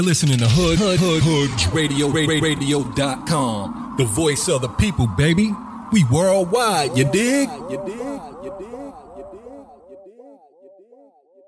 Listening to Radio.com, the voice of the people, baby. We worldwide, you dig?